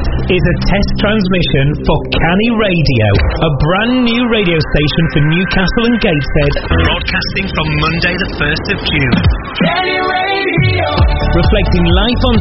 is a test transmission for Canny Radio, a brand new radio station for Newcastle and Gateshead, broadcasting from Monday the 1st of June. Canny Radio! Reflecting life on